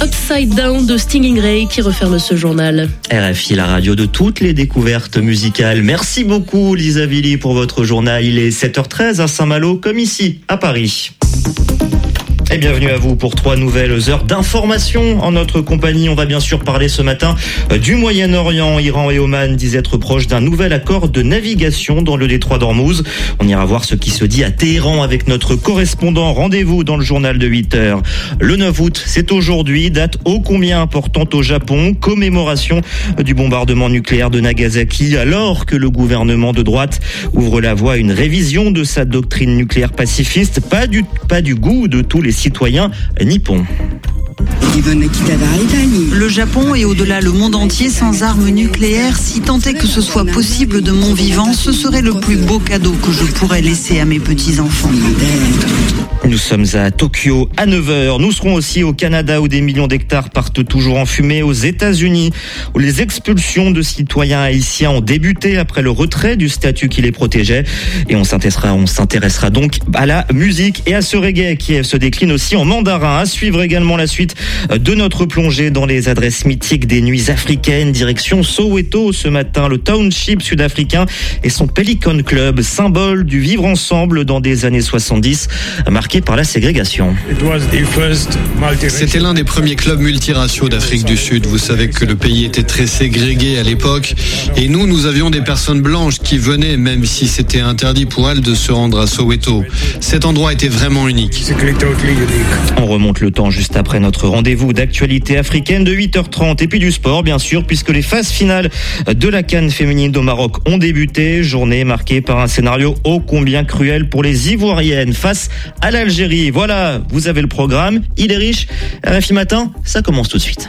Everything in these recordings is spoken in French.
Upside Down de Stinging Ray qui referme ce journal. RFI, la radio de toutes les découvertes musicales. Merci beaucoup Lisa Villy pour votre journal. Il est 7h13 à Saint-Malo comme ici à Paris. Et bienvenue à vous pour 3 nouvelles heures d'information en notre compagnie. On va bien sûr parler ce matin du Moyen-Orient. Iran et Oman disent être proches d'un nouvel accord de navigation dans le détroit d'Ormuz. On ira voir ce qui se dit à Téhéran avec notre correspondant. Rendez-vous dans le journal de 8h. Le 9 août, c'est aujourd'hui, date ô combien importante au Japon, commémoration du bombardement nucléaire de Nagasaki, alors que le gouvernement de droite ouvre la voie à une révision de sa doctrine nucléaire pacifiste, pas du goût de tous les citoyens nippons. Le Japon et au-delà le monde entier sans armes nucléaires, si tant est que ce soit possible de mon vivant, ce serait le plus beau cadeau que je pourrais laisser à mes petits-enfants. Nous sommes à Tokyo à 9h. Nous serons aussi au Canada où des millions d'hectares partent toujours en fumée, aux États-Unis où les expulsions de citoyens haïtiens ont débuté après le retrait du statut qui les protégeait. Et on s'intéressera donc à la musique et à ce reggae qui se décline aussi en mandarin. À suivre également la suite de notre plongée dans les adresses mythiques des nuits africaines. Direction Soweto ce matin, le township sud-africain et son Pelican Club, symbole du vivre ensemble dans des années 70, marqué par la ségrégation. C'était l'un des premiers clubs multiraciaux d'Afrique du Sud. Vous savez que le pays était très ségrégué à l'époque. Et nous avions des personnes blanches qui venaient, même si c'était interdit pour elles de se rendre à Soweto. Cet endroit était vraiment unique. On remonte le temps juste après notre rendez-vous d'actualité africaine de 8h30 et puis du sport bien sûr, puisque les phases finales de la CAN féminine au Maroc ont débuté. Journée marquée par un scénario ô combien cruel pour les Ivoiriennes face à l'Algérie. Voilà, vous avez le programme, il est riche. RFI Matin, ça commence tout de suite.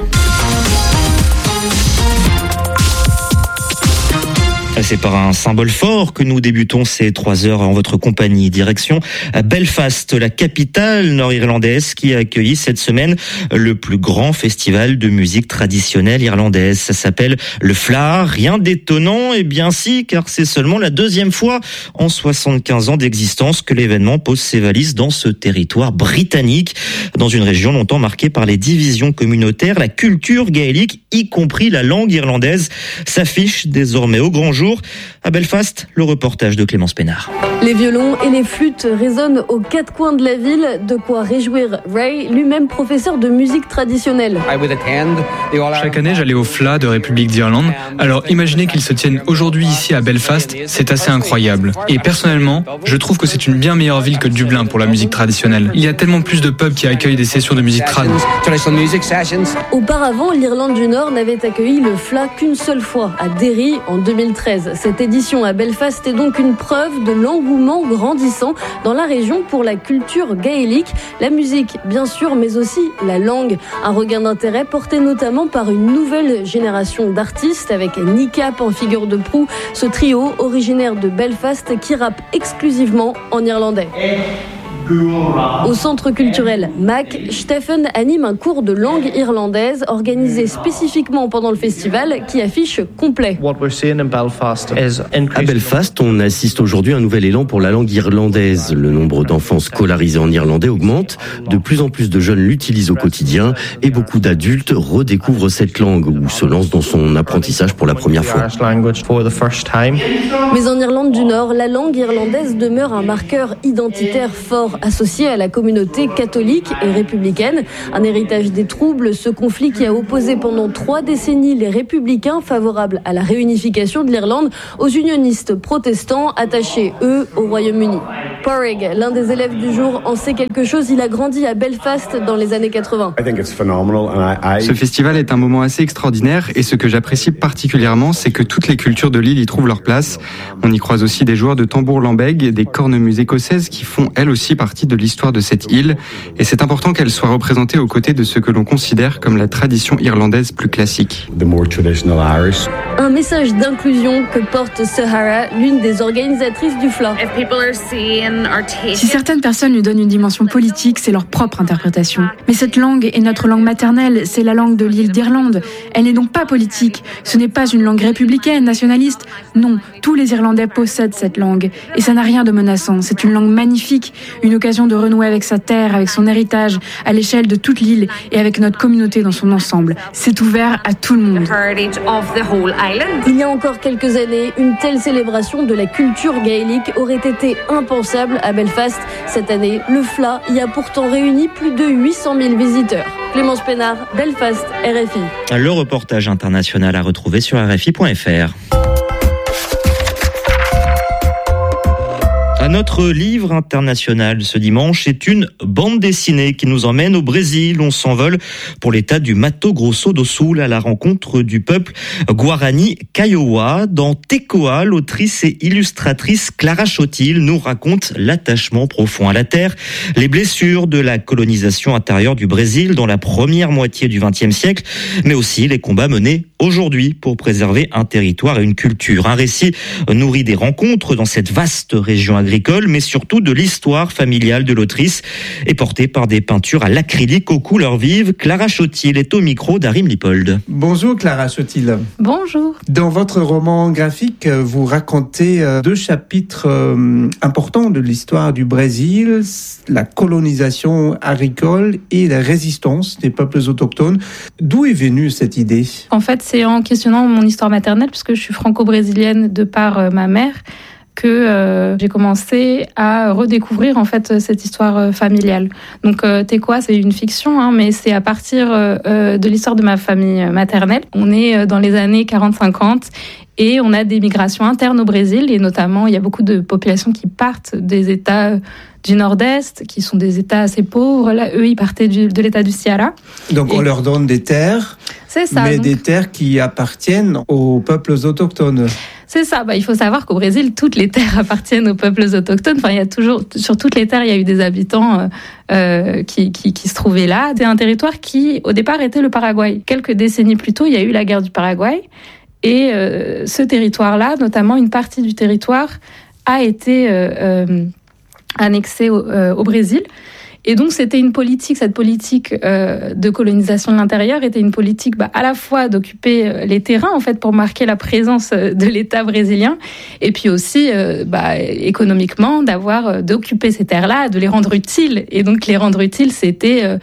C'est par un symbole fort que nous débutons ces 3 heures en votre compagnie. Direction Belfast, la capitale nord-irlandaise qui a accueilli cette semaine le plus grand festival de musique traditionnelle irlandaise. Ça s'appelle le Fleadh. Rien d'étonnant, eh bien si, car c'est seulement la 2e fois en 75 ans d'existence que l'événement pose ses valises dans ce territoire britannique, dans une région longtemps marquée par les divisions communautaires. La culture gaélique, y compris la langue irlandaise, s'affiche désormais au grand jour. À Belfast, le reportage de Clémence Pénard. Les violons et les flûtes résonnent aux 4 coins de la ville, de quoi réjouir Ray, lui-même professeur de musique traditionnelle. Chaque année, j'allais au Fleadh de République d'Irlande. Alors imaginez qu'il se tienne aujourd'hui ici à Belfast, c'est assez incroyable. Et personnellement, je trouve que c'est une bien meilleure ville que Dublin pour la musique traditionnelle. Il y a tellement plus de pubs qui accueillent des sessions de musique trad. Auparavant, l'Irlande du Nord n'avait accueilli le Fleadh qu'une seule fois, à Derry en 2013. Cette édition à Belfast est donc une preuve de l'engouement grandissant dans la région pour la culture gaélique, la musique bien sûr, mais aussi la langue. Un regain d'intérêt porté notamment par une nouvelle génération d'artistes avec Nick Cap en figure de proue, ce trio originaire de Belfast qui rappe exclusivement en irlandais. Au centre culturel Mac, Stephen anime un cours de langue irlandaise organisé spécifiquement pendant le festival qui affiche complet. À Belfast, on assiste aujourd'hui à un nouvel élan pour la langue irlandaise. Le nombre d'enfants scolarisés en irlandais augmente, de plus en plus de jeunes l'utilisent au quotidien et beaucoup d'adultes redécouvrent cette langue ou se lancent dans son apprentissage pour la première fois. Mais en Irlande du Nord, la langue irlandaise demeure un marqueur identitaire fort associé à la communauté catholique et républicaine. Un héritage des troubles, ce conflit qui a opposé pendant 3 décennies les républicains favorables à la réunification de l'Irlande aux unionistes protestants attachés, eux, au Royaume-Uni. Porrig, l'un des élèves du jour, en sait quelque chose. Il a grandi à Belfast dans les années 80. Ce festival est un moment assez extraordinaire et ce que j'apprécie particulièrement, c'est que toutes les cultures de l'île y trouvent leur place. On y croise aussi des joueurs de tambour lambègue et des cornemuses écossaises qui font elles aussi partie de l'histoire de cette île. Et c'est important qu'elles soient représentées aux côtés de ce que l'on considère comme la tradition irlandaise plus classique. Un message d'inclusion que porte Sahara, l'une des organisatrices du Fleadh. Si certaines personnes lui donnent une dimension politique, c'est leur propre interprétation. Mais cette langue est notre langue maternelle, c'est la langue de l'île d'Irlande. Elle n'est donc pas politique. Ce n'est pas une langue républicaine, nationaliste. Non, tous les Irlandais possèdent cette langue. Et ça n'a rien de menaçant. C'est une langue magnifique, une une occasion de renouer avec sa terre, avec son héritage, à l'échelle de toute l'île et avec notre communauté dans son ensemble. C'est ouvert à tout le monde. Il y a encore quelques années, une telle célébration de la culture gaélique aurait été impensable à Belfast. Cette année, le FLA y a pourtant réuni plus de 800 000 visiteurs. Clémence Pénard, Belfast, RFI. Le reportage international à retrouver sur RFI.fr. Notre livre international ce dimanche est une bande dessinée qui nous emmène au Brésil. On s'envole pour l'état du Mato Grosso do Sul à la rencontre du peuple Guarani Kaiowá. Dans Tekoa, l'autrice et illustratrice Clara Chotil nous raconte l'attachement profond à la terre, les blessures de la colonisation intérieure du Brésil dans la première moitié du XXe siècle, mais aussi les combats menés aujourd'hui pour préserver un territoire et une culture. Un récit nourri des rencontres dans cette vaste région agricole, mais surtout de l'histoire familiale de l'autrice et portée par des peintures à l'acrylique aux couleurs vives. Clara Chotil est au micro d'Arim Lipold. Bonjour Clara Chotil. Bonjour. Dans votre roman graphique, vous racontez 2 chapitres importants de l'histoire du Brésil, la colonisation agricole et la résistance des peuples autochtones. D'où est venue cette idée ? En fait, c'est en questionnant mon histoire maternelle, puisque je suis franco-brésilienne de par ma mère, que j'ai commencé à redécouvrir en fait cette histoire familiale. Donc Tekoa, c'est une fiction, mais c'est à partir de l'histoire de ma famille maternelle. On est dans les années 40-50 et on a des migrations internes au Brésil, et notamment il y a beaucoup de populations qui partent des États du Nord-Est, qui sont des États assez pauvres. Là, eux, ils partaient de l'État du Ceará. Donc on leur donne des terres, c'est ça, mais des terres qui appartiennent aux peuples autochtones. C'est ça. Il faut savoir qu'au Brésil, toutes les terres appartiennent aux peuples autochtones. Enfin, il y a toujours, sur toutes les terres, il y a eu des habitants qui se trouvaient là. C'est un territoire qui, au départ, était le Paraguay. Quelques décennies plus tôt, il y a eu la guerre du Paraguay. Et ce territoire-là, notamment une partie du territoire, a été annexée au Brésil. Et donc, c'était une politique, cette politique de colonisation de l'intérieur était une politique à la fois d'occuper les terrains, en fait, pour marquer la présence de l'État brésilien, et puis aussi, économiquement, d'occuper ces terres-là, de les rendre utiles. Et donc, les rendre utiles, c'était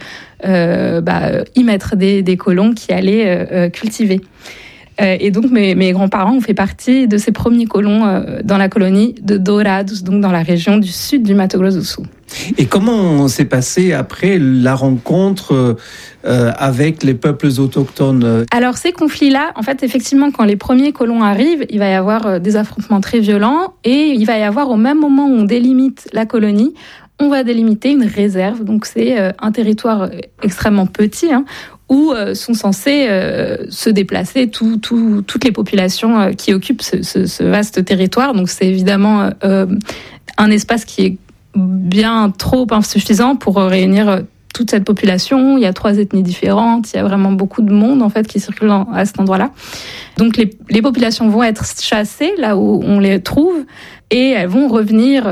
y mettre des colons qui allaient cultiver. Et donc, mes grands-parents ont fait partie de ces premiers colons dans la colonie de Dourados, donc dans la région du sud du Mato Grosso do Sul. Et comment s'est passé après la rencontre avec les peuples autochtones ? Alors, ces conflits-là, en fait, effectivement, quand les premiers colons arrivent, il va y avoir des affrontements très violents, et il va y avoir, au même moment où on délimite la colonie, on va délimiter une réserve. Donc, c'est un territoire extrêmement petit, où sont censés se déplacer toutes les populations qui occupent ce vaste territoire. Donc c'est évidemment un espace qui est bien trop insuffisant pour réunir toute cette population. Il y a 3 ethnies différentes, il y a vraiment beaucoup de monde en fait qui circule à cet endroit-là. Donc les populations vont être chassées là où on les trouve, et elles vont revenir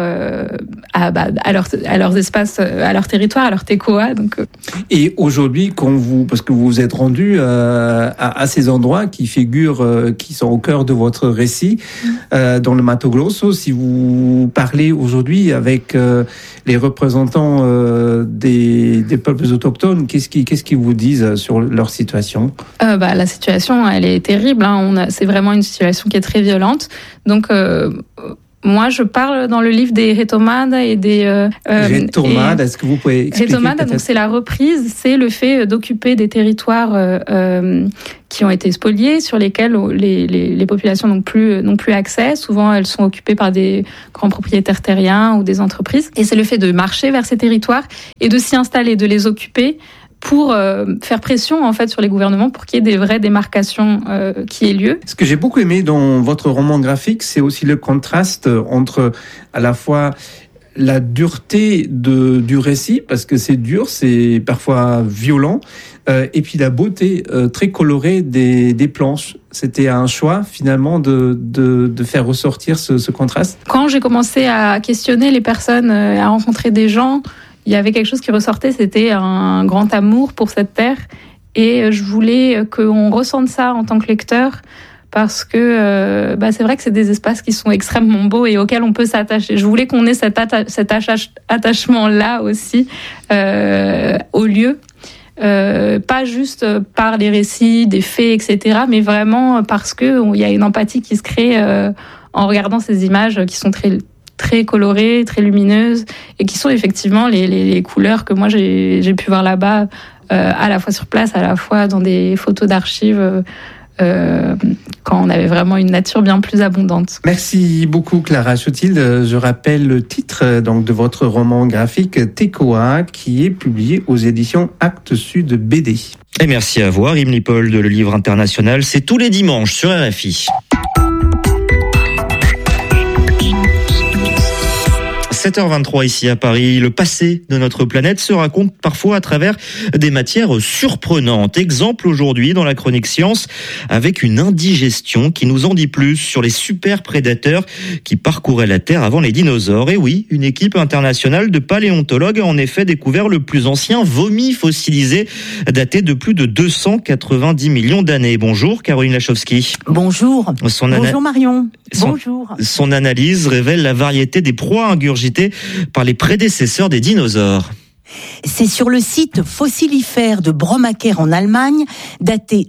à leurs espaces, à leur territoire, à leur Tekoa. Et aujourd'hui, parce que vous vous êtes rendu à ces endroits qui figurent, qui sont au cœur de votre récit, dans le Mato Grosso, si vous parlez aujourd'hui avec les représentants des peuples autochtones, qu'est-ce qu'ils vous disent sur leur situation ? La situation, elle est terrible. C'est vraiment une situation qui est très violente. Donc moi, je parle dans le livre des retomada et des... Retomada, est-ce que vous pouvez expliquer ? Retomada, donc c'est la reprise, c'est le fait d'occuper des territoires qui ont été spoliés, sur lesquels les populations n'ont plus accès. Souvent, elles sont occupées par des grands propriétaires terriens ou des entreprises. Et c'est le fait de marcher vers ces territoires et de s'y installer, de les occuper, pour faire pression en fait sur les gouvernements pour qu'il y ait des vraies démarcations qui aient lieu. Ce que j'ai beaucoup aimé dans votre roman graphique, c'est aussi le contraste entre à la fois la dureté du récit, parce que c'est dur, c'est parfois violent, et puis la beauté très colorée des planches. C'était un choix finalement de faire ressortir ce contraste. Quand j'ai commencé à questionner les personnes, à rencontrer des gens, il y avait quelque chose qui ressortait, c'était un grand amour pour cette terre, et je voulais qu'on ressente ça en tant que lecteur, parce que c'est vrai que c'est des espaces qui sont extrêmement beaux et auxquels on peut s'attacher. Je voulais qu'on ait cet attachement-là aussi au lieu. Pas juste par les récits, des faits, etc., mais vraiment parce que il y a une empathie qui se crée en regardant ces images qui sont très très colorées, très lumineuses et qui sont effectivement les couleurs que moi j'ai pu voir là-bas, à la fois sur place, à la fois dans des photos d'archives. Quand on avait vraiment une nature bien plus abondante. Merci beaucoup Clara Sotil. Je rappelle le titre donc de votre roman graphique Tekoa qui est publié aux éditions Actes Sud BD. Et merci à vous, Rim Lipold, le livre international, c'est tous les dimanches sur RFI. 7h23 ici à Paris, le passé de notre planète se raconte parfois à travers des matières surprenantes. Exemple aujourd'hui dans la chronique Science avec une indigestion qui nous en dit plus sur les super prédateurs qui parcouraient la Terre avant les dinosaures. Et oui, une équipe internationale de paléontologues a en effet découvert le plus ancien vomi fossilisé daté de plus de 290 millions d'années. Bonjour Caroline Lachowski. Bonjour. Bonjour Marion. Bonjour. Son analyse révèle la variété des proies ingurgitées par les prédécesseurs des dinosaures. C'est sur le site fossilifère de Bromacker en Allemagne, daté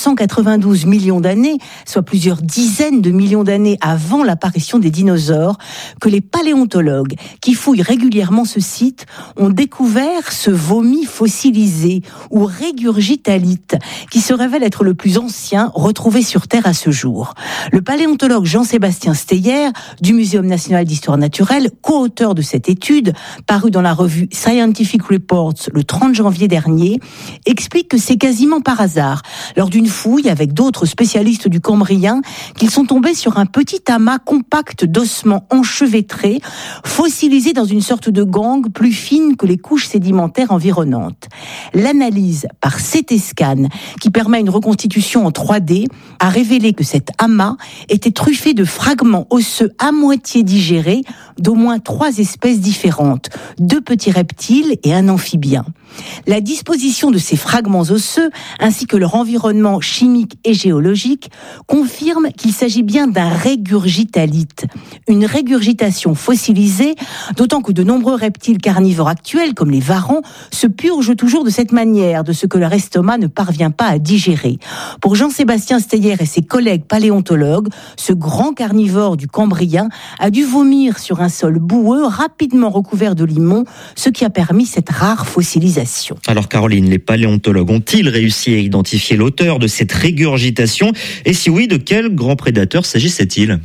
292 millions d'années, soit plusieurs dizaines de millions d'années avant l'apparition des dinosaures, que les paléontologues qui fouillent régulièrement ce site ont découvert ce vomi fossilisé ou régurgitalite, qui se révèle être le plus ancien retrouvé sur Terre à ce jour. Le paléontologue Jean-Sébastien Steyer du Muséum national d'histoire naturelle, co-auteur de cette étude, parue dans la revue Scientific Reports le 30 janvier dernier, explique que c'est quasiment par hasard, lors d'une fouille avec d'autres spécialistes du Cambrien, qu'ils sont tombés sur un petit amas compact d'ossements enchevêtrés, fossilisés dans une sorte de gangue plus fine que les couches sédimentaires environnantes. L'analyse par CT scan, qui permet une reconstitution en 3D, a révélé que cet amas était truffé de fragments osseux à moitié digérés d'au moins 3 espèces différentes, 2 petits reptiles et un amphibien. La disposition de ces fragments osseux, ainsi que leur environnement chimique et géologique, confirme qu'il s'agit bien d'un régurgitalite, une régurgitation fossilisée, d'autant que de nombreux reptiles carnivores actuels, comme les varans, se purgent toujours de cette manière, de ce que leur estomac ne parvient pas à digérer. Pour Jean-Sébastien Steyer et ses collègues paléontologues, ce grand carnivore du Cambrien a dû vomir sur un sol boueux rapidement recouvert de limon, ce qui a permis cette rare fossilisation. Alors Caroline, les paléontologues ont-ils réussi à identifier l'auteur de cette régurgitation? Et si oui, de quel grand prédateur s'agissait-il?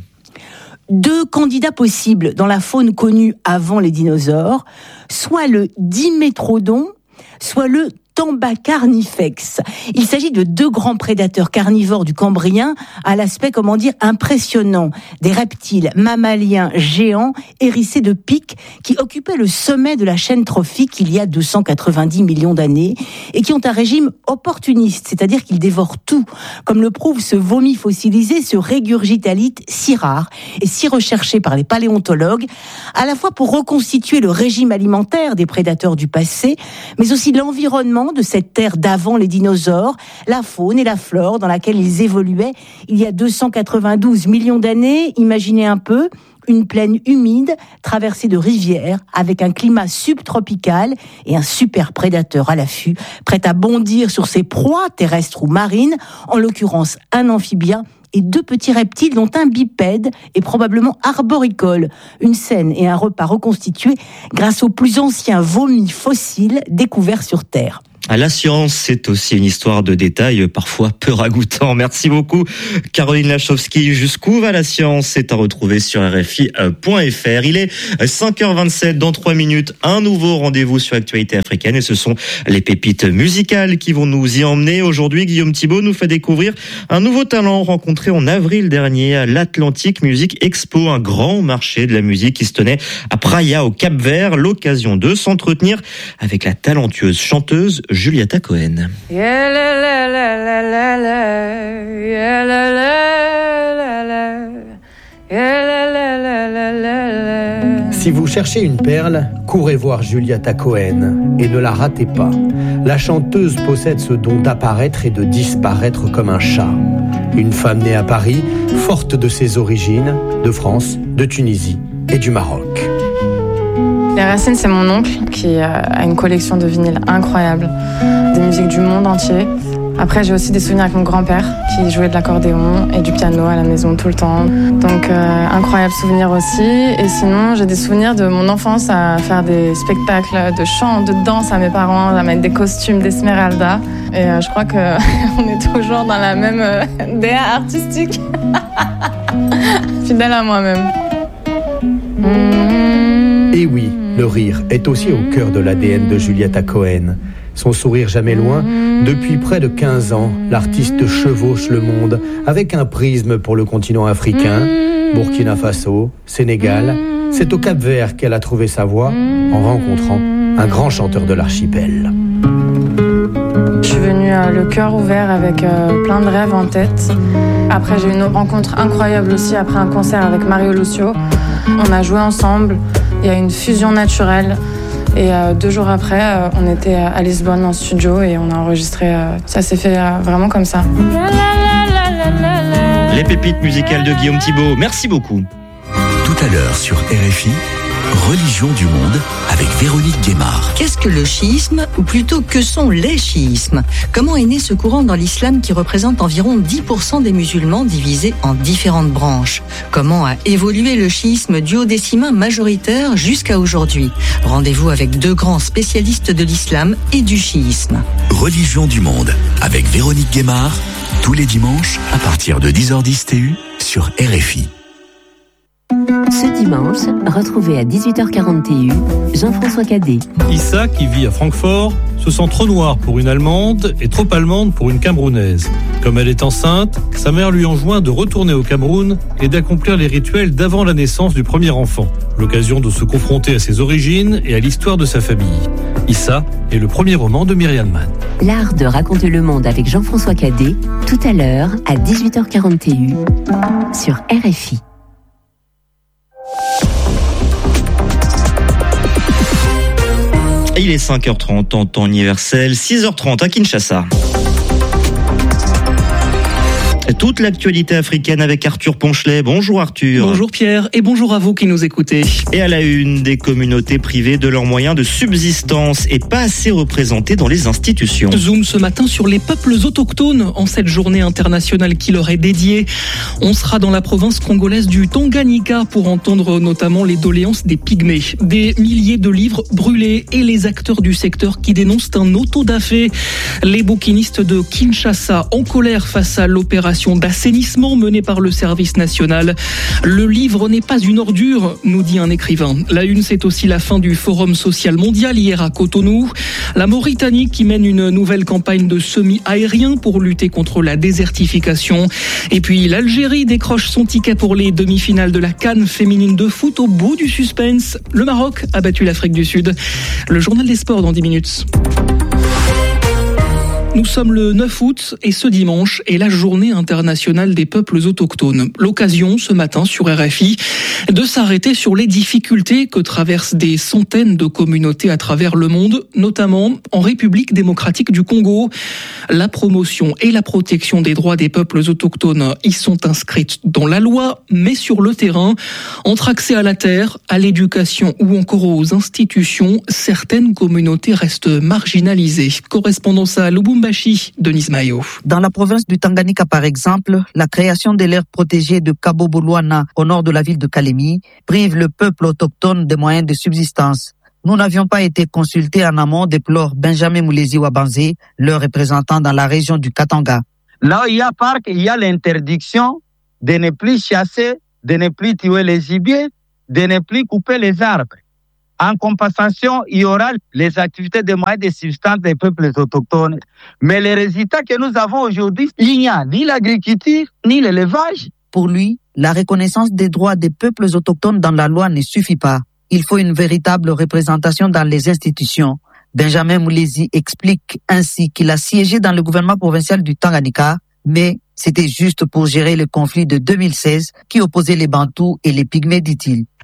2 candidats possibles dans la faune connue avant les dinosaures, soit le Dimétrodon, soit le Tambacarnifex. Il s'agit de 2 grands prédateurs carnivores du Cambrien à l'aspect, impressionnant. Des reptiles mammaliens géants hérissés de pics qui occupaient le sommet de la chaîne trophique il y a 290 millions d'années et qui ont un régime opportuniste, c'est-à-dire qu'ils dévorent tout, comme le prouve ce vomi fossilisé, ce régurgitalite si rare et si recherché par les paléontologues, à la fois pour reconstituer le régime alimentaire des prédateurs du passé, mais aussi l'environnement de cette terre d'avant les dinosaures, la faune et la flore dans laquelle ils évoluaient il y a 292 millions d'années. Imaginez un peu, une plaine humide traversée de rivières avec un climat subtropical et un super prédateur à l'affût, prêt à bondir sur ses proies terrestres ou marines, en l'occurrence un amphibien et 2 petits reptiles dont un bipède est probablement arboricole. Une scène et un repas reconstitués grâce aux plus anciens vomis fossiles découverts sur Terre. À la science, c'est aussi une histoire de détails parfois peu ragoûtants. Merci beaucoup Caroline Lachowski. Jusqu'où va la science? C'est à retrouver sur RFI.fr. Il est 5h27, dans 3 minutes, un nouveau rendez-vous sur Actualité africaine et ce sont les pépites musicales qui vont nous y emmener. Aujourd'hui, Guillaume Thibault nous fait découvrir un nouveau talent rencontré en avril dernier à l'Atlantic Music Expo, un grand marché de la musique qui se tenait à Praia au Cap-Vert. L'occasion de s'entretenir avec la talentueuse chanteuse Julieta Cohen. Si vous cherchez une perle, Courez voir Julieta Cohen et ne la ratez pas. La chanteuse possède ce don d'apparaître et de disparaître comme un chat. Une femme née à Paris, forte de ses origines, de France, de Tunisie et du Maroc. Les Racines, c'est mon oncle qui a une collection de vinyles incroyable, des musiques du monde entier. Après, j'ai aussi des souvenirs avec mon grand-père qui jouait de l'accordéon et du piano à la maison tout le temps. Donc, incroyable souvenir aussi. Et sinon, j'ai des souvenirs de mon enfance à faire des spectacles de chant, de danse à mes parents, à mettre des costumes d'Esmeralda. Et je crois qu'on est toujours dans la même DA artistique. Fidèle à moi-même. Et oui, le rire est aussi au cœur de l'ADN de Julieta Cohen. Son sourire jamais loin, depuis près de 15 ans, l'artiste chevauche le monde avec un prisme pour le continent africain, Burkina Faso, Sénégal. C'est au Cap-Vert qu'elle a trouvé sa voix en rencontrant un grand chanteur de l'archipel. Je suis venue le cœur ouvert avec plein de rêves en tête. Après, j'ai eu une rencontre incroyable aussi après un concert avec Mario Lucio. On a joué ensemble, il y a une fusion naturelle. Et 2 jours après, on était à Lisbonne en studio et on a enregistré. Ça s'est fait vraiment comme ça. Les pépites musicales de Guillaume Thibault, merci beaucoup. Tout à l'heure sur RFI, Religion du monde avec Véronique Guémard. Qu'est-ce que le chiisme, ou plutôt que sont les chiismes? Comment est né ce courant dans l'islam qui représente environ 10% des musulmans divisés en différentes branches? Comment a évolué le chiisme duodécimain majoritaire jusqu'à aujourd'hui? Rendez-vous avec 2 grands spécialistes de l'islam et du chiisme. Religion du monde avec Véronique Guémard, tous les dimanches à partir de 10h10 TU sur RFI. Ce dimanche, retrouvez à 18h40 TU Jean-François Cadet. Issa, qui vit à Francfort, se sent trop noire pour une Allemande et trop allemande pour une Camerounaise. Comme elle est enceinte, sa mère lui enjoint de retourner au Cameroun et d'accomplir les rituels d'avant la naissance du premier enfant. L'occasion de se confronter à ses origines et à l'histoire de sa famille. Issa est le premier roman de Myriam Mann. L'art de raconter le monde avec Jean-François Cadet, tout à l'heure à 18h40 TU sur RFI. Il est 5h30 en temps universel, 6h30 à Kinshasa. Toute l'actualité africaine avec Arthur Ponchelet. Bonjour Arthur. Bonjour Pierre et bonjour à vous qui nous écoutez. Et à la une, des communautés privées de leurs moyens de subsistance et pas assez représentées dans les institutions. Zoom ce matin sur les peuples autochtones en cette journée internationale qui leur est dédiée. On sera dans la province congolaise du Tanganyika pour entendre notamment les doléances des pygmées. Des milliers de livres brûlés et les acteurs du secteur qui dénoncent un autodafé. Les bouquinistes de Kinshasa en colère face à l'opération d'assainissement menée par le service national. Le livre n'est pas une ordure, nous dit un écrivain. La une, c'est aussi la fin du Forum social mondial hier à Cotonou. La Mauritanie qui mène une nouvelle campagne de semi-aérien pour lutter contre la désertification. Et puis l'Algérie décroche son ticket pour les demi-finales de la CAN féminine de foot au bout du suspense. Le Maroc a battu l'Afrique du Sud. Le journal des sports dans 10 minutes. Nous sommes le 9 août et ce dimanche est la journée internationale des peuples autochtones. L'occasion ce matin sur RFI de s'arrêter sur les difficultés que traversent des centaines de communautés à travers le monde, notamment en République démocratique du Congo. La promotion et la protection des droits des peuples autochtones y sont inscrites dans la loi, mais sur le terrain, entre accès à la terre, à l'éducation ou encore aux institutions, certaines communautés restent marginalisées. Correspondance à Lubumbashi, Denise Mayo. Dans la province du Tanganyika, par exemple, la création de l'aire protégée de Cabo Boluana, au nord de la ville de Kalemi, prive le peuple autochtone des moyens de subsistance. Nous n'avions pas été consultés en amont, déplore Benjamin Moulezi Wabanze, leur représentant dans la région du Katanga. Là où il y a parc, il y a l'interdiction de ne plus chasser, de ne plus tuer les gibiers, de ne plus couper les arbres. En compensation, il y aura les activités de moyens de subsistance des peuples autochtones. Mais les résultats que nous avons aujourd'hui, il n'y a ni l'agriculture, ni l'élevage. Pour lui, la reconnaissance des droits des peuples autochtones dans la loi ne suffit pas. Il faut une véritable représentation dans les institutions. Benjamin Moulezi explique ainsi qu'il a siégé dans le gouvernement provincial du Tanganyika, mais c'était juste pour gérer le conflit de 2016 qui opposait les Bantous et les Pygmées, dit-il.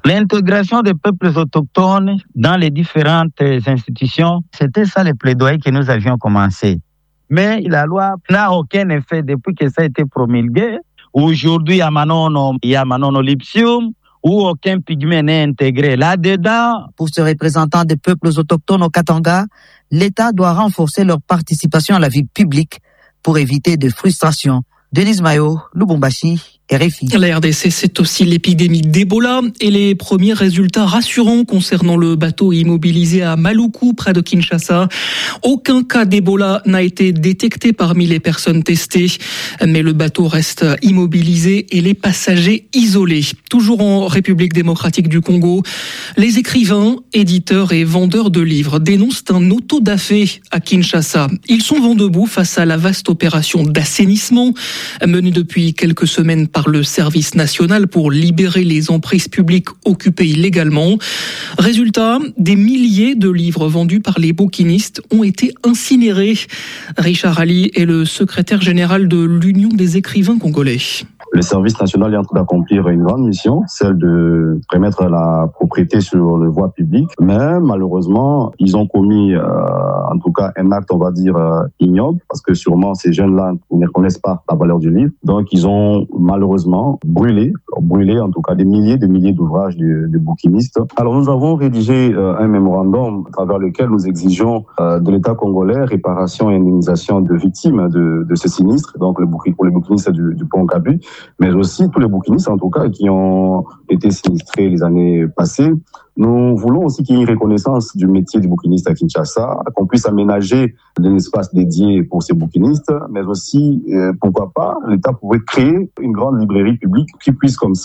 L'intégration des peuples autochtones dans les différentes institutions, c'était ça le plaidoyer que nous avions commencé. Mais la loi n'a aucun effet depuis que ça a été promulgué. Aujourd'hui, il y a Manono Lipsium, où aucun pygmée n'est intégré là-dedans. Pour ce représentant des peuples autochtones au Katanga, l'État doit renforcer leur participation à la vie publique pour éviter des frustrations. Denise Mayo, Lubumbashi, RFI. La RDC, c'est aussi l'épidémie d'Ebola et les premiers résultats rassurants concernant le bateau immobilisé à Maluku, près de Kinshasa. Aucun cas d'Ebola n'a été détecté parmi les personnes testées, mais le bateau reste immobilisé et les passagers isolés. Toujours en République démocratique du Congo, les écrivains, éditeurs et vendeurs de livres dénoncent un auto-da-fé à Kinshasa. Ils sont vent debout face à la vaste opération d'assainissement menée depuis quelques semaines par le service national pour libérer les emprises publiques occupées illégalement. Résultat, des milliers de livres vendus par les bouquinistes ont été incinérés. Richard Ali est le secrétaire général de l'Union des écrivains congolais. Le service national est en train d'accomplir une grande mission, celle de remettre la propriété sur les voies publiques. Mais malheureusement, ils ont commis, en tout cas, un acte, on va dire, ignoble, parce que sûrement ces jeunes-là ne reconnaissent pas la valeur du livre. Donc, ils ont malheureusement brûlé en tout cas des milliers d'ouvrages de bouquinistes. Alors, nous avons rédigé un mémorandum à travers lequel nous exigeons de l'État congolais réparation et indemnisation de victimes de ce sinistre, donc pour les bouquinistes du pont Kabu, mais aussi tous les bouquinistes, en tout cas, qui ont été sinistrés les années passées. Nous voulons aussi qu'il y ait une reconnaissance du métier du bouquiniste à Kinshasa, qu'on puisse aménager un espace dédié pour ces bouquinistes, mais aussi, pourquoi pas, l'État pourrait créer une grande librairie publique qui puisse comme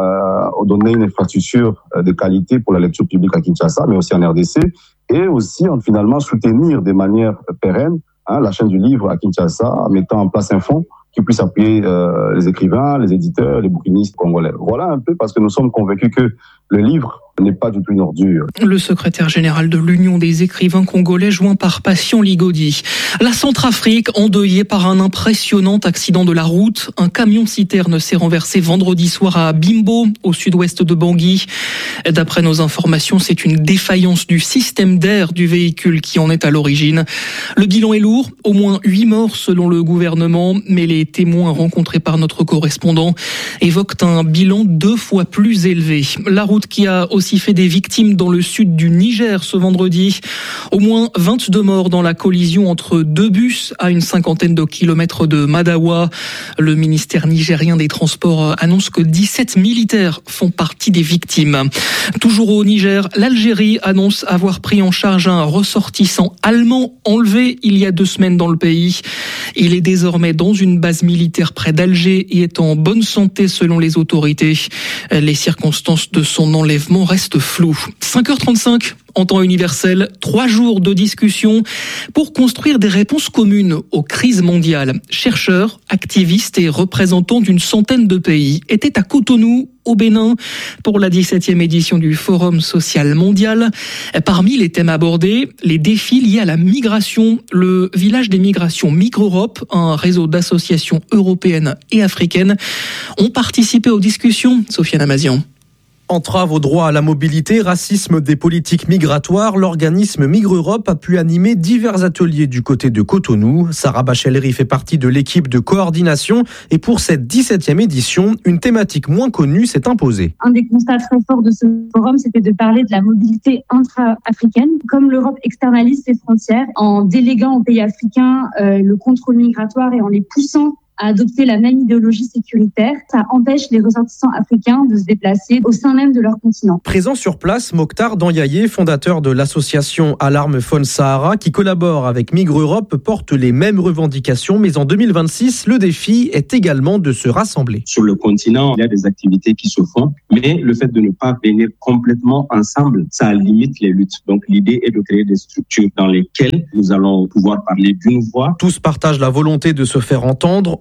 ça donner une infrastructure de qualité pour la lecture publique à Kinshasa, mais aussi en RDC, et aussi finalement soutenir de manière pérenne la chaîne du livre à Kinshasa, en mettant en place un fonds qui puisse appuyer les écrivains, les éditeurs, les bouquinistes congolais. Voilà un peu parce que nous sommes convaincus que le livre n'est pas du tout une ordure. Le secrétaire général de l'Union des écrivains congolais, joint par Patient Ligodi. La Centrafrique, endeuillée par un impressionnant accident de la route. Un camion-citerne s'est renversé vendredi soir à Bimbo, au sud-ouest de Bangui. D'après nos informations, c'est une défaillance du système d'air du véhicule qui en est à l'origine. Le bilan est lourd, au moins 8 morts selon le gouvernement, mais les témoins rencontrés par notre correspondant évoquent un bilan 2 fois plus élevé. La route qui a aussi fait des victimes dans le sud du Niger ce vendredi. Au moins 22 morts dans la collision entre 2 bus à une 50aine de kilomètres de Madawa. Le ministère nigérien des Transports annonce que 17 militaires font partie des victimes. Toujours au Niger, l'Algérie annonce avoir pris en charge un ressortissant allemand enlevé il y a 2 semaines dans le pays. Il est désormais dans une base militaire près d'Alger et est en bonne santé selon les autorités. Les circonstances de son enlèvement restent floues. 5h35 en temps universel, 3 jours de discussion pour construire des réponses communes aux crises mondiales. Chercheurs, activistes et représentants d'une centaine de pays étaient à Cotonou, au Bénin, pour la 17e édition du Forum social mondial. Parmi les thèmes abordés, les défis liés à la migration, le village des migrations Migre-Europe, un réseau d'associations européennes et africaines, ont participé aux discussions. Sofiane Amazian. Entrave au droit à la mobilité, racisme des politiques migratoires, l'organisme Migre-Europe a pu animer divers ateliers du côté de Cotonou. Sarah Bachellery fait partie de l'équipe de coordination et pour cette 17e édition, une thématique moins connue s'est imposée. Un des constats très forts de ce forum, c'était de parler de la mobilité intra-africaine. Comme l'Europe externalise ses frontières en déléguant aux pays africains le contrôle migratoire et en les poussant à adopter la même idéologie sécuritaire, ça empêche les ressortissants africains de se déplacer au sein même de leur continent. Présent sur place, Mokhtar Danyaye, fondateur de l'association Alarme Faune Sahara, qui collabore avec Migre-Europe, porte les mêmes revendications, mais en 2026, le défi est également de se rassembler. Sur le continent, il y a des activités qui se font, mais le fait de ne pas venir complètement ensemble, ça limite les luttes. Donc l'idée est de créer des structures dans lesquelles nous allons pouvoir parler d'une voix. Tous partagent la volonté de se faire entendre.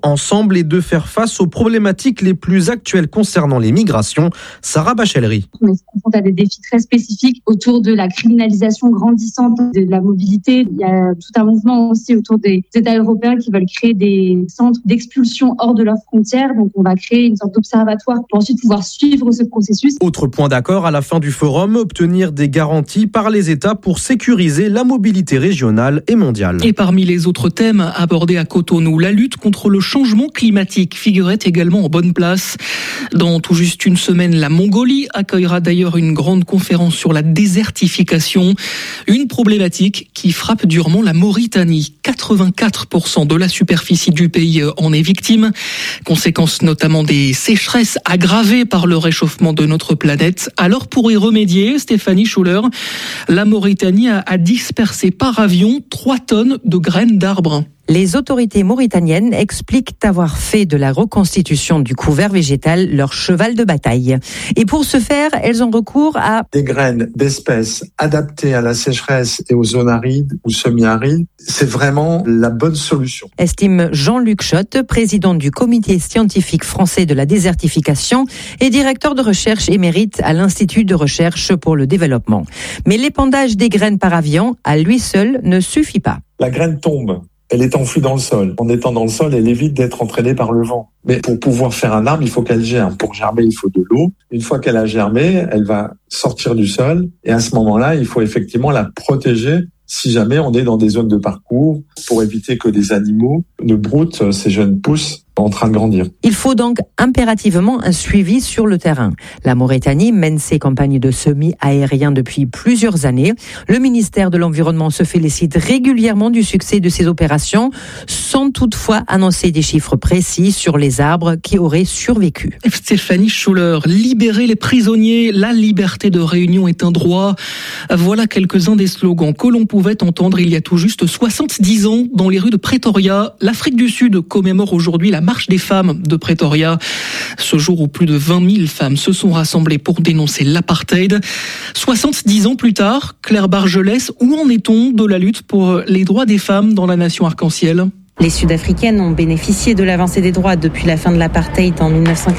ensemble et de faire face aux problématiques les plus actuelles concernant les migrations. Sarah Bachellery. On est confronté à des défis très spécifiques autour de la criminalisation grandissante de la mobilité. Il y a tout un mouvement aussi autour des États européens qui veulent créer des centres d'expulsion hors de leurs frontières. Donc on va créer une sorte d'observatoire pour ensuite pouvoir suivre ce processus. Autre point d'accord à la fin du forum, obtenir des garanties par les États pour sécuriser la mobilité régionale et mondiale. Et parmi les autres thèmes abordés à Cotonou, la lutte contre le changement climatique figurait également en bonne place. Dans tout juste une semaine, la Mongolie accueillera d'ailleurs une grande conférence sur la désertification, une problématique qui frappe durement la Mauritanie. 84% de la superficie du pays en est victime, conséquence notamment des sécheresses aggravées par le réchauffement de notre planète. Alors pour y remédier, Stéphanie Schuller, la Mauritanie a dispersé par avion 3 tonnes de graines d'arbres. Les autorités mauritaniennes expliquent avoir fait de la reconstitution du couvert végétal leur cheval de bataille. Et pour ce faire, elles ont recours à des graines d'espèces adaptées à la sécheresse et aux zones arides ou semi-arides. C'est vraiment la bonne solution, estime Jean-Luc Schott, président du comité scientifique français de la désertification et directeur de recherche émérite à l'Institut de recherche pour le développement. Mais l'épandage des graines par avion, à lui seul, ne suffit pas. La graine tombe. Elle est enfouie dans le sol. En étant dans le sol, elle évite d'être entraînée par le vent. Mais pour pouvoir faire un arbre, il faut qu'elle germe. Pour germer, il faut de l'eau. Une fois qu'elle a germé, elle va sortir du sol. Et à ce moment-là, il faut effectivement la protéger si jamais on est dans des zones de parcours pour éviter que des animaux ne broutent ces jeunes pousses en train de grandir. Il faut donc impérativement un suivi sur le terrain. La Mauritanie mène ses campagnes de semis aériens depuis plusieurs années. Le ministère de l'Environnement se félicite régulièrement du succès de ces opérations, sans toutefois annoncer des chiffres précis sur les arbres qui auraient survécu. Stéphanie Schuller, libérer les prisonniers, la liberté de réunion est un droit. Voilà quelques-uns des slogans que l'on pouvait entendre il y a tout juste 70 ans dans les rues de Pretoria. L'Afrique du Sud commémore aujourd'hui la marche des femmes de Pretoria. Ce jour où plus de 20 000 femmes se sont rassemblées pour dénoncer l'apartheid. 70 ans plus tard, Claire Bargelès, où en est-on de la lutte pour les droits des femmes dans la nation arc-en-ciel ? Les Sud-Africaines ont bénéficié de l'avancée des droits depuis la fin de l'apartheid en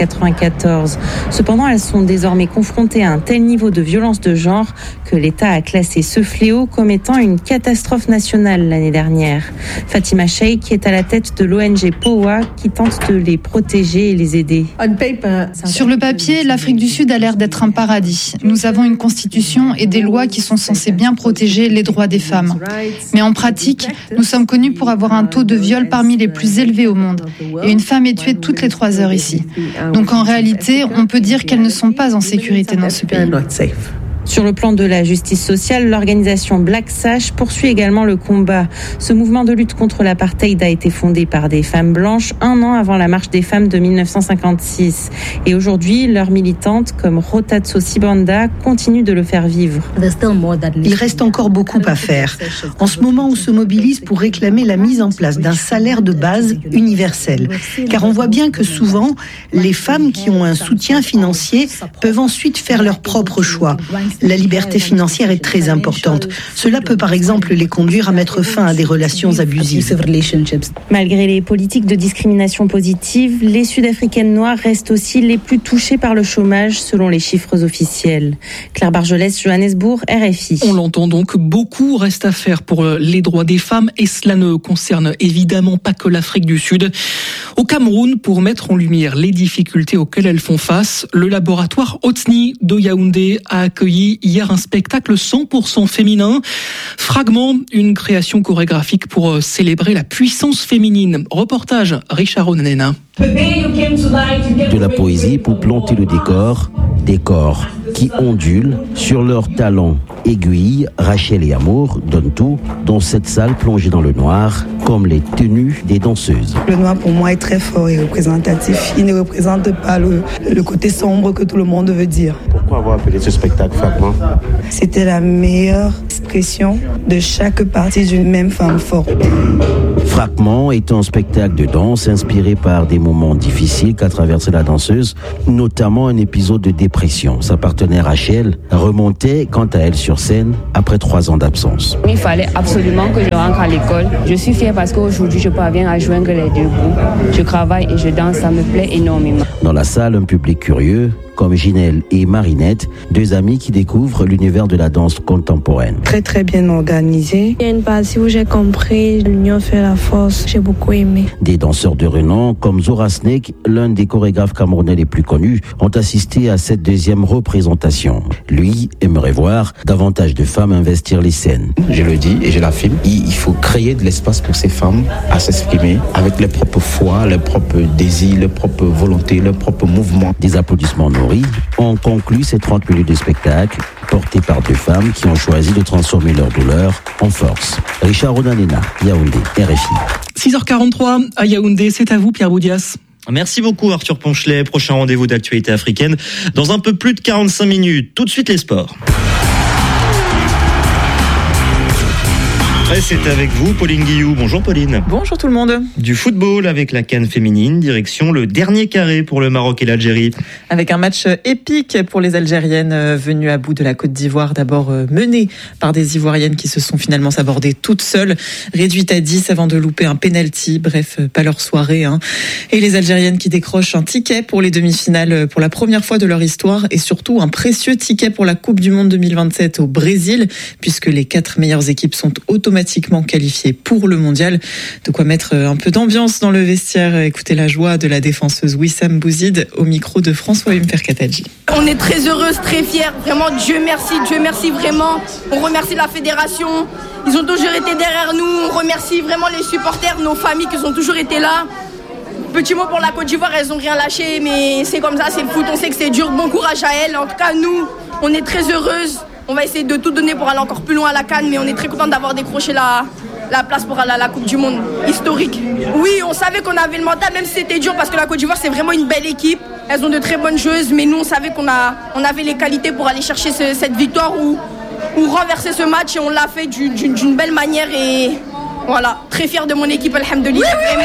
1994. Cependant, elles sont désormais confrontées à un tel niveau de violence de genre que l'État a classé ce fléau comme étant une catastrophe nationale l'année dernière. Fatima Sheikh est à la tête de l'ONG POA qui tente de les protéger et les aider. Sur le papier, l'Afrique du Sud a l'air d'être un paradis. Nous avons une constitution et des lois qui sont censées bien protéger les droits des femmes. Mais en pratique, nous sommes connus pour avoir un taux de viol parmi les plus élevés au monde. Et une femme est tuée toutes les 3 heures ici. Donc en réalité, on peut dire qu'elles ne sont pas en sécurité dans ce pays. Sur le plan de la justice sociale, l'organisation Black Sash poursuit également le combat. Ce mouvement de lutte contre l'apartheid a été fondé par des femmes blanches 1 an avant la marche des femmes de 1956. Et aujourd'hui, leurs militantes, comme Rotatso Sibanda, continuent de le faire vivre. Il reste encore beaucoup à faire. En ce moment, on se mobilise pour réclamer la mise en place d'un salaire de base universel. Car on voit bien que souvent, les femmes qui ont un soutien financier peuvent ensuite faire leurs propres choix. La liberté financière est très importante. Cela peut par exemple les conduire à mettre fin à des relations abusives. Malgré les politiques de discrimination positive, les Sud-Africaines noires restent aussi les plus touchées par le chômage selon les chiffres officiels. Claire Bargelès, Johannesburg, RFI. On l'entend donc, beaucoup reste à faire pour les droits des femmes et cela ne concerne évidemment pas que l'Afrique du Sud. Au Cameroun, pour mettre en lumière les difficultés auxquelles elles font face, le laboratoire Otni de Yaoundé a accueilli hier un spectacle 100% féminin. Fragment, une création chorégraphique pour célébrer la puissance féminine. Reportage Richard Onanena. De la poésie pour planter le décor, des corps qui ondulent sur leurs talons. Aiguille, Rachel et Amour donnent tout dans cette salle plongée dans le noir, comme les tenues des danseuses. Le noir pour moi est très fort et représentatif. Il ne représente pas le côté sombre que tout le monde veut dire. Pourquoi avoir appelé ce spectacle Fragment ? C'était la meilleure expression de chaque partie d'une même femme forte. Fragment est un spectacle de danse inspiré par des moments difficiles qu'a traversé la danseuse, notamment un épisode de dépression. Sa partenaire partenaire Rachel remontait quant à elle sur scène après 3 ans d'absence. Il fallait absolument que je rentre à l'école. Je suis fière parce qu'aujourd'hui je parviens à joindre les deux bouts. Je travaille et je danse, ça me plaît énormément. Dans la salle, un public curieux, comme Ginelle et Marinette, 2 amies qui découvrent l'univers de la danse contemporaine. Très très bien organisé. Il y a une partie où j'ai compris l'union fait la force. J'ai beaucoup aimé. Des danseurs de renom comme Zora Snake, l'un des chorégraphes camerounais les plus connus, ont assisté à cette 2e représentation. Lui aimerait voir davantage de femmes investir les scènes. Je le dis et je l'affirme, il faut créer de l'espace pour ces femmes à s'exprimer avec leurs propres foi, leurs propres désirs, leurs propres volontés, leurs propres mouvements. Des applaudissements nourris ont conclu ces 30 minutes de spectacle portés par 2 femmes qui ont choisi de transformer leur douleur en force. Richard Ronanena, Yaoundé, RFI. 6h43 à Yaoundé, c'est à vous Pierre Boudias. Merci beaucoup Arthur Ponchelet. Prochain rendez-vous d'actualité africaine dans un peu plus de 45 minutes. Tout de suite les sports. Et c'est avec vous, Pauline Guillou. Bonjour Pauline. Bonjour tout le monde. Du football avec la CAN féminine, direction le dernier carré pour le Maroc et l'Algérie. Avec un match épique pour les Algériennes venues à bout de la Côte d'Ivoire, d'abord menées par des Ivoiriennes qui se sont finalement sabordées toutes seules, réduites à 10 avant de louper un penalty, bref, pas leur soirée. Et les Algériennes qui décrochent un ticket pour les demi-finales pour la première fois de leur histoire et surtout un précieux ticket pour la Coupe du Monde 2027 au Brésil, puisque les 4 meilleures équipes sont automatiquement qualifiées pour le mondial. De quoi mettre un peu d'ambiance dans le vestiaire. Écoutez la joie de la défenseuse Wissam Bouzid au micro de François Ferkatadji. On est très heureuse, très fiers. Vraiment, Dieu merci vraiment. On remercie la fédération. Ils ont toujours été derrière nous. On remercie vraiment les supporters, nos familles qui ont toujours été là. Petit mot pour la Côte d'Ivoire, elles n'ont rien lâché, mais c'est comme ça, c'est le foot. On sait que c'est dur. Bon courage à elles. En tout cas, nous, on est très heureuses. On va essayer de tout donner pour aller encore plus loin à la CAN, mais on est très content d'avoir décroché la place pour aller à la Coupe du Monde historique. Oui, on savait qu'on avait le mental, même si c'était dur, parce que la Côte d'Ivoire, c'est vraiment une belle équipe. Elles ont de très bonnes joueuses, mais nous, on savait qu'on avait les qualités pour aller chercher cette victoire ou renverser ce match, et on l'a fait d'une belle manière. Et voilà, très fière de mon équipe, alhamdoulilah. Oui.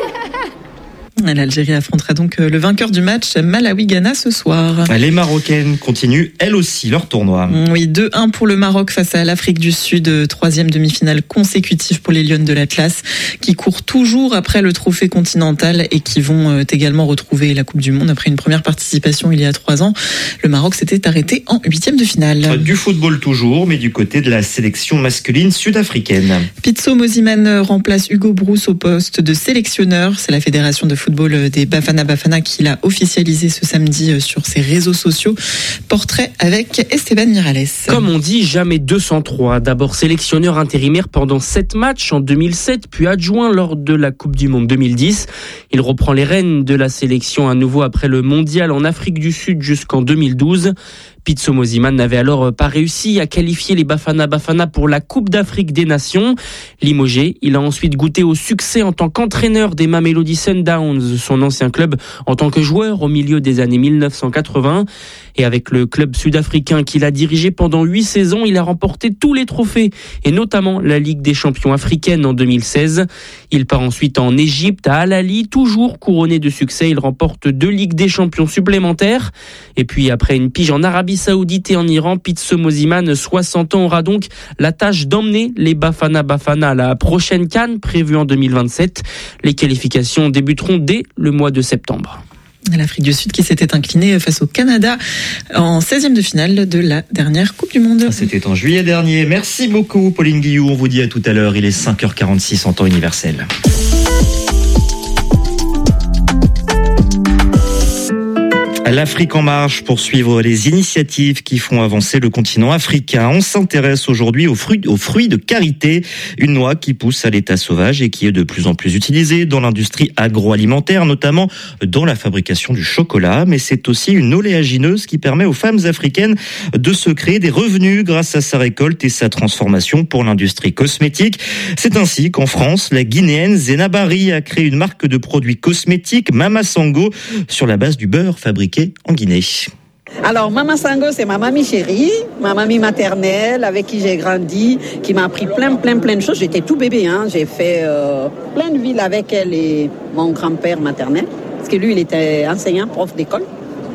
L'Algérie affrontera donc le vainqueur du match Malawi-Ghana ce soir. Les Marocaines continuent elles aussi leur tournoi. Oui, 2-1 pour le Maroc face à l'Afrique du Sud, 3e demi-finale consécutive pour les Lionnes de l'Atlas qui courent toujours après le trophée continental et qui vont également retrouver la Coupe du Monde après une première participation il y a 3 ans. Le Maroc s'était arrêté en 8e de finale. Du football toujours, mais du côté de la sélection masculine sud-africaine. Pitso Mosimane remplace Hugo Broos au poste de sélectionneur. C'est la fédération de football des Bafana Bafana qui l'a officialisé ce samedi sur ses réseaux sociaux. Portrait avec Esteban Miralles. Comme on dit, jamais 203. D'abord sélectionneur intérimaire pendant 7 matchs en 2007, puis adjoint lors de la Coupe du Monde 2010. Il reprend les rênes de la sélection à nouveau après le mondial en Afrique du Sud jusqu'en 2012. Pitso Mosimane n'avait alors pas réussi à qualifier les Bafana Bafana pour la Coupe d'Afrique des Nations. Limogé, il a ensuite goûté au succès en tant qu'entraîneur des Mamelodi Sundowns, son ancien club en tant que joueur au milieu des années 1980. Et avec le club sud-africain qu'il a dirigé pendant 8 saisons, il a remporté tous les trophées, et notamment la Ligue des champions africaine en 2016. Il part ensuite en Égypte, à Al Ahly, toujours couronné de succès. Il remporte 2 Ligues des champions supplémentaires. Et puis après une pige en Arabie Saoudite et en Iran, Pitso Mosimane, 60 ans, aura donc la tâche d'emmener les Bafana Bafana à la prochaine CAN prévue en 2027. Les qualifications débuteront dès le mois de septembre. L'Afrique du Sud qui s'était inclinée face au Canada en 16e de finale de la dernière Coupe du Monde. C'était en juillet dernier. Merci beaucoup Pauline Guillou. On vous dit à tout à l'heure. Il est 5h46 en temps universel. L'Afrique en marche pour suivre les initiatives qui font avancer le continent africain. On s'intéresse aujourd'hui aux fruits de karité, une noix qui pousse à l'état sauvage et qui est de plus en plus utilisée dans l'industrie agroalimentaire, notamment dans la fabrication du chocolat. Mais c'est aussi une oléagineuse qui permet aux femmes africaines de se créer des revenus grâce à sa récolte et sa transformation pour l'industrie cosmétique. C'est ainsi qu'en France, la Guinéenne Zenabari a créé une marque de produits cosmétiques, Mama Sango, sur la base du beurre fabriqué en Guinée. Alors, Mama Sango, c'est ma mamie chérie, ma mamie maternelle avec qui j'ai grandi, qui m'a appris plein de choses. J'étais tout bébé, j'ai fait plein de villes avec elle et mon grand-père maternel, parce que lui, il était enseignant, prof d'école.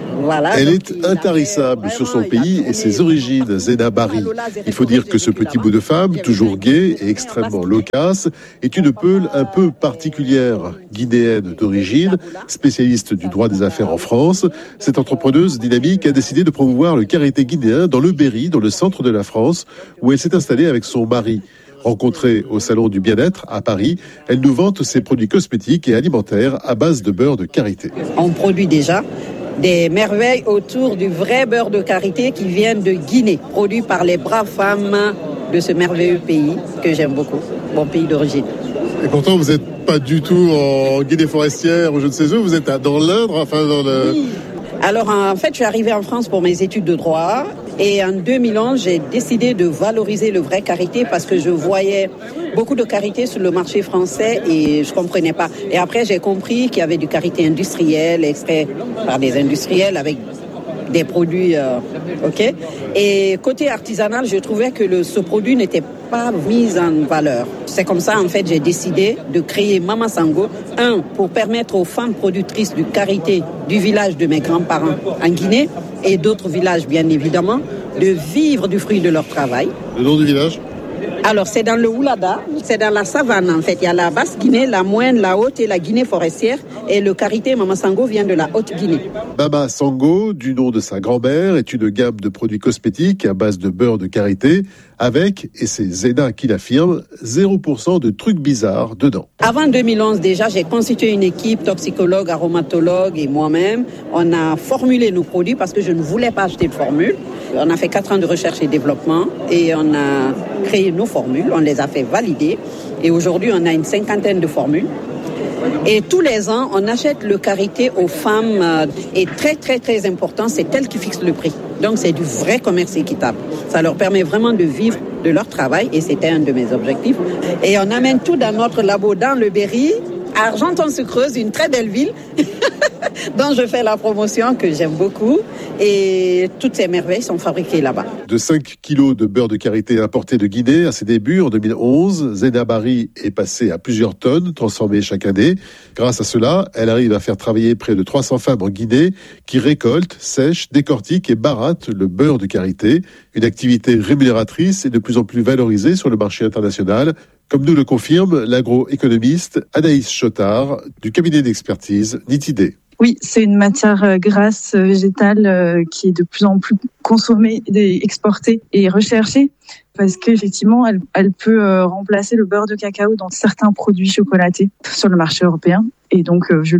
Voilà, elle est intarissable sur son pays et ses origines, Zena Bari. Il faut dire que ce petit bout de femme, toujours gai et extrêmement loquace, est une peule un peu particulière. Guinéenne d'origine, spécialiste du droit des affaires en France, cette entrepreneuse dynamique a décidé de promouvoir le karaté guinéen dans le Berry, dans le centre de la France, où elle s'est installée avec son mari. Rencontrée au Salon du Bien-être à Paris, elle nous vante ses produits cosmétiques et alimentaires à base de beurre de karité. On produit déjà des merveilles autour du vrai beurre de karité qui vient de Guinée, produit par les braves femmes de ce merveilleux pays que j'aime beaucoup, mon pays d'origine. Et pourtant, vous n'êtes pas du tout en Guinée forestière ou je ne sais où, vous êtes dans l'Indre, enfin dans le... Oui. Alors en fait, je suis arrivée en France pour mes études de droit et en 2011, j'ai décidé de valoriser le vrai karité parce que je voyais beaucoup de karité sur le marché français et je comprenais pas. Et après, j'ai compris qu'il y avait du karité industriel, extrait par des industriels avec des produits, ok. Et côté artisanal, je trouvais que ce produit n'était pas mis en valeur. C'est comme ça, en fait, j'ai décidé de créer Mama Sango, pour permettre aux femmes productrices du karité du village de mes grands-parents en Guinée et d'autres villages, bien évidemment, de vivre du fruit de leur travail. Le nom du village ? Alors, c'est dans le Oulada, c'est dans la savane, en fait. Il y a la Basse-Guinée, la Moyenne, la Haute et la Guinée forestière. Et le karité Mama Sango vient de la Haute-Guinée. Mama Sango, du nom de sa grand-mère, est une gamme de produits cosmétiques à base de beurre de karité, avec, et c'est Zena qui l'affirme, 0% de trucs bizarres dedans. Avant 2011, déjà, j'ai constitué une équipe toxicologue, aromatologue et moi-même. On a formulé nos produits parce que je ne voulais pas acheter de formule. On a fait 4 ans de recherche et développement et on a créé nos formules, on les a fait valider et aujourd'hui on a une 50aine de formules. Et tous les ans, on achète le karité aux femmes et très très très important, c'est elles qui fixent le prix. Donc c'est du vrai commerce équitable. Ça leur permet vraiment de vivre de leur travail et c'était un de mes objectifs. Et on amène tout dans notre labo dans le Berry, à Argenton-sur-Creuse, une très belle ville dont je fais la promotion que j'aime beaucoup et toutes ces merveilles sont fabriquées là-bas. De 5 kilos de beurre de karité importé de Guinée à ses débuts en 2011, Zena Bari est passée à plusieurs tonnes transformées chaque année. Grâce à cela, elle arrive à faire travailler près de 300 femmes en Guinée qui récoltent, sèchent, décortiquent et barattent le beurre de karité. Une activité rémunératrice et de plus en plus valorisée sur le marché international, comme nous le confirme l'agroéconomiste Anaïs Chotard du cabinet d'expertise Nitidé. Oui, c'est une matière grasse végétale qui est de plus en plus consommée, exportée et recherchée parce qu'effectivement, elle peut remplacer le beurre de cacao dans certains produits chocolatés sur le marché européen. Et donc, vu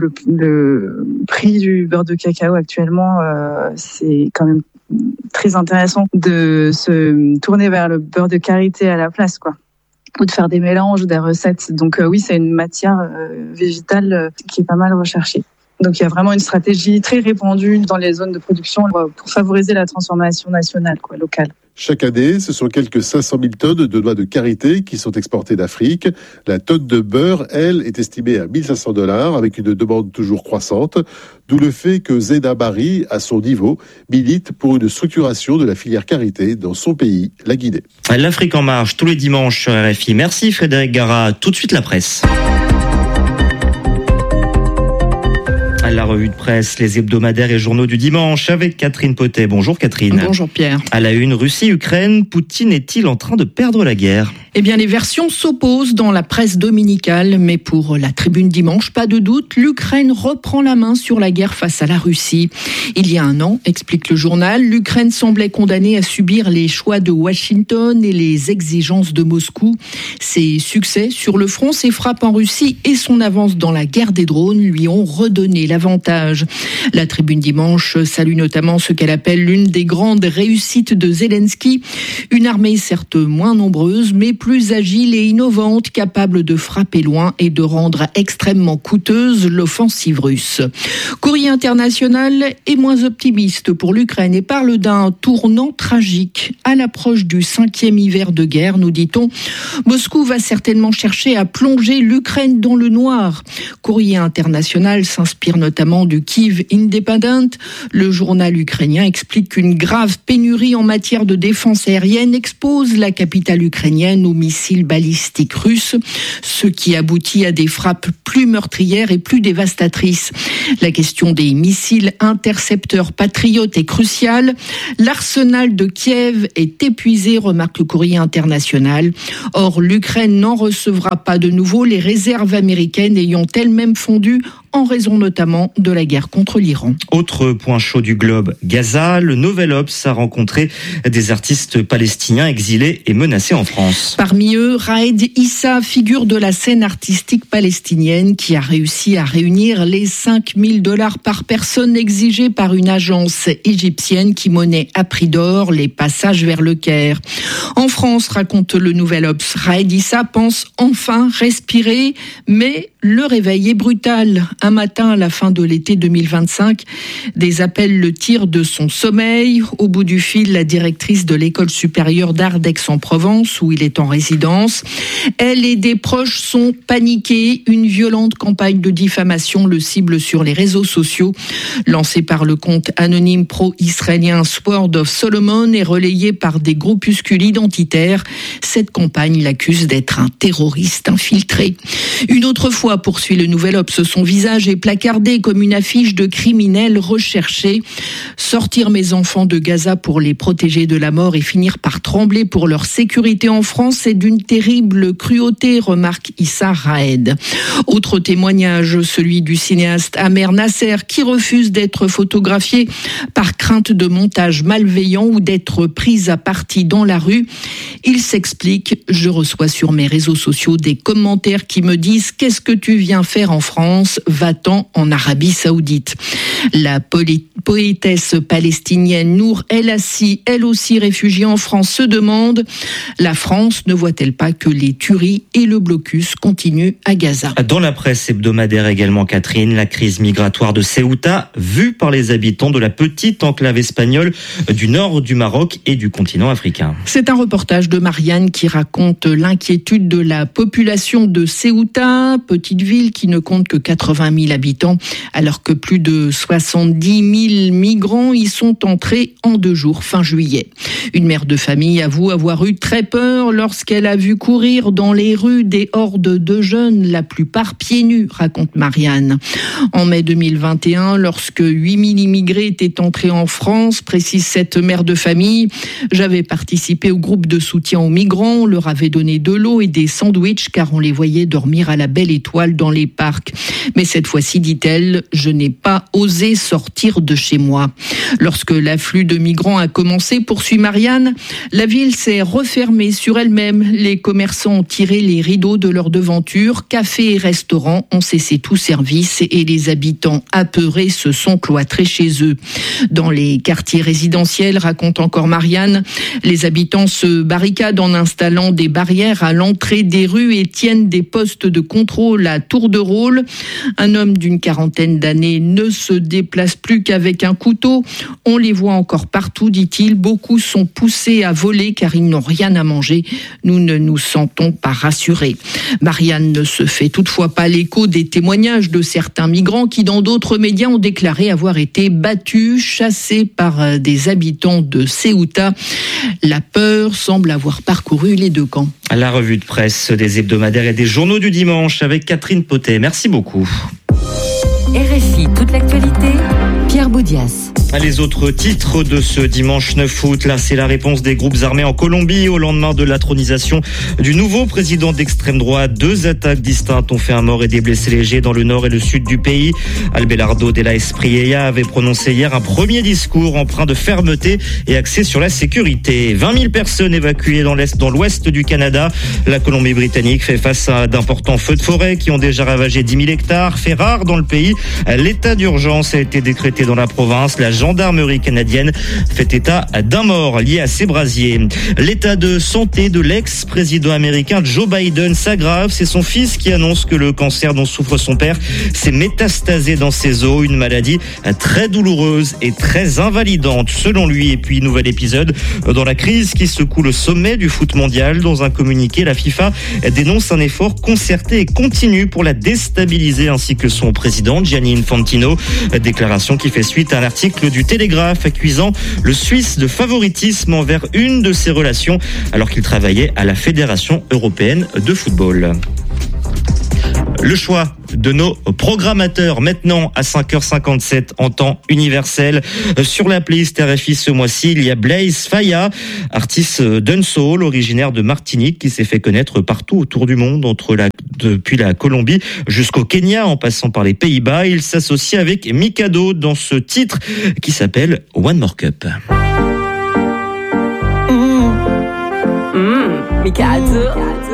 le prix du beurre de cacao actuellement, c'est quand même très intéressant de se tourner vers le beurre de karité à la place, quoi. Ou de faire des mélanges, des recettes. Donc oui, c'est une matière végétale qui est pas mal recherchée. Donc il y a vraiment une stratégie très répandue dans les zones de production pour favoriser la transformation nationale, locale. Chaque année, ce sont quelques 500 000 tonnes de noix de karité qui sont exportées d'Afrique. La tonne de beurre, elle, est estimée à $1 500 avec une demande toujours croissante. D'où le fait que Zena Bari, à son niveau, milite pour une structuration de la filière karité dans son pays, la Guinée. L'Afrique en marche tous les dimanches sur RFI. Merci Frédéric Gara. Tout de suite la presse. La revue de presse, les hebdomadaires et journaux du dimanche avec Catherine Potet. Bonjour Catherine. Bonjour Pierre. À la une, Russie-Ukraine, Poutine est-il en train de perdre la guerre ? Eh bien, les versions s'opposent dans la presse dominicale, mais pour la Tribune dimanche, pas de doute, l'Ukraine reprend la main sur la guerre face à la Russie. Il y a un an, explique le journal, l'Ukraine semblait condamnée à subir les choix de Washington et les exigences de Moscou. Ses succès sur le front, ses frappes en Russie et son avance dans la guerre des drones lui ont redonné l'avantage. La Tribune dimanche salue notamment ce qu'elle appelle l'une des grandes réussites de Zelensky, une armée certes moins nombreuse, mais plus agile et innovante, capable de frapper loin et de rendre extrêmement coûteuse l'offensive russe. Courrier international est moins optimiste pour l'Ukraine et parle d'un tournant tragique à l'approche du 5e hiver de guerre, nous dit-on. Moscou va certainement chercher à plonger l'Ukraine dans le noir. Courrier international s'inspire notamment du Kyiv Independent. Le journal ukrainien explique qu'une grave pénurie en matière de défense aérienne expose la capitale ukrainienne aux missiles balistiques russes, ce qui aboutit à des frappes plus meurtrières et plus dévastatrices. La question des missiles intercepteurs patriotes est cruciale. L'arsenal de Kiev est épuisé, remarque le Courrier international. Or, l'Ukraine n'en recevra pas de nouveau, les réserves américaines ayant elles-mêmes fondu en raison notamment de la guerre contre l'Iran. Autre point chaud du globe, Gaza. Le Nouvel Obs a rencontré des artistes palestiniens exilés et menacés en France. Parmi eux, Raed Issa, figure de la scène artistique palestinienne qui a réussi à réunir les $5 000 par personne exigés par une agence égyptienne qui monnaie à prix d'or les passages vers le Caire. En France, raconte le Nouvel Obs, Raed Issa pense enfin respirer, mais le réveil est brutal. Un matin, à la fin de l'été 2025, des appels le tirent de son sommeil. Au bout du fil, la directrice de l'école supérieure d'art d'Aix-en-Provence, où il est en résidence. Elle et des proches sont paniqués. Une violente campagne de diffamation le cible sur les réseaux sociaux. Lancée par le compte anonyme pro-israélien Sword of Solomon et relayée par des groupuscules identitaires, cette campagne l'accuse d'être un terroriste infiltré. Une autre fois, poursuit le Nouvel Obs, son visage est placardé comme une affiche de criminels recherchés. Sortir mes enfants de Gaza pour les protéger de la mort et finir par trembler pour leur sécurité en France, c'est d'une terrible cruauté, remarque Issa Raed. Autre témoignage, celui du cinéaste Amer Nasser, qui refuse d'être photographié par crainte de montage malveillant ou d'être pris à partie dans la rue. Il s'explique: je reçois sur mes réseaux sociaux des commentaires qui me disent « Qu'est-ce que tu viens faire en France ? Va-t'en en Arabie Saoudite ». La poétesse palestinienne Nour El Assi, elle aussi réfugiée en France, se demande: la France ne voit-elle pas que les tueries et le blocus continuent à Gaza? Dans la presse hebdomadaire également, Catherine, la crise migratoire de Ceuta, vue par les habitants de la petite enclave espagnole du nord du Maroc et du continent africain. C'est un reportage de Marianne qui raconte l'inquiétude de la population de Ceuta, petite ville qui ne compte que 80 000 habitants, alors que plus de 70 000 migrants y sont entrés en 2 jours fin juillet. Une mère de famille avoue avoir eu très peur lorsqu'elle a vu courir dans les rues des hordes de jeunes, la plupart pieds nus, raconte Marianne. En mai 2021, lorsque 8 000 immigrés étaient entrés en France, précise cette mère de famille, j'avais participé au groupe de soutien aux migrants, on leur avait donné de l'eau et des sandwichs car on les voyait dormir à la belle étoile dans les parcs. Mais cette fois-ci, dit-elle, je n'ai pas osé sortir de chez moi. Lorsque l'afflux de migrants a commencé, poursuit Marianne, la ville s'est refermée sur elle-même. Les commerçants ont tiré les rideaux de leur devanture, cafés et restaurants ont cessé tout service et les habitants apeurés se sont cloîtrés chez eux. Dans les quartiers résidentiels, raconte encore Marianne, les habitants se barricadent en installant des barrières à l'entrée des rues et tiennent des postes de contrôle à tour de rôle. Un homme d'une quarantaine d'années ne se déplace plus qu'avec un couteau. On les voit encore partout, dit-il. Beaucoup sont poussés à voler car ils n'ont rien à manger. Nous ne nous sentons pas rassurés. Marianne ne se fait toutefois pas l'écho des témoignages de certains migrants qui, dans d'autres médias, ont déclaré avoir été battus, chassés par des habitants de Ceuta. La peur semble avoir parcouru les 2 camps. La revue de presse des hebdomadaires et des journaux du dimanche avec Catherine Potet. Merci beaucoup. RFI, toute l'actualité, Pierre Boudias. Les autres titres de ce dimanche 9 août, là c'est la réponse des groupes armés en Colombie au lendemain de l'intronisation du nouveau président d'extrême droite. 2 attaques distinctes ont fait un mort et des blessés légers dans le nord et le sud du pays. Abelardo de la Espriella avait prononcé hier un premier discours empreint de fermeté et axé sur la sécurité. 20 000 personnes évacuées dans l'ouest du Canada. La Colombie-Britannique fait face à d'importants feux de forêt qui ont déjà ravagé 10 000 hectares. Fait rare dans le pays, l'état d'urgence a été décrété dans la province. La gendarmerie canadienne fait état d'un mort lié à ces brasiers. L'état de santé de l'ex-président américain Joe Biden s'aggrave. C'est son fils qui annonce que le cancer dont souffre son père s'est métastasé dans ses os, une maladie très douloureuse et très invalidante selon lui. Et puis nouvel épisode dans la crise qui secoue le sommet du foot mondial. Dans un communiqué, la FIFA dénonce un effort concerté et continu pour la déstabiliser ainsi que son président Gianni Infantino. Déclaration qui fait suite à un article du Télégraphe accusant le Suisse de favoritisme envers une de ses relations alors qu'il travaillait à la Fédération européenne de football. Le choix de nos programmateurs maintenant à 5h57 en temps universel. Sur la playlist RFI ce mois-ci, il y a Blaise Faya, artiste dancehall originaire de Martinique qui s'est fait connaître partout autour du monde, depuis la Colombie jusqu'au Kenya en passant par les Pays-Bas. Il s'associe avec Mikado dans ce titre qui s'appelle One More Cup. Mikado.